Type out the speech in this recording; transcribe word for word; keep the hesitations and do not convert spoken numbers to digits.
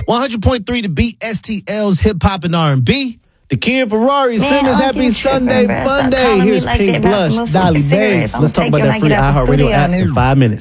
one hundred point three to beat S T L's Hip Hop and R and B. The Kid Ferrari, Simmons, happy Sunday, fun day. Here's Pink Blush, Dolly Babes. Let's talk about that free iHeartRadio app in five minutes.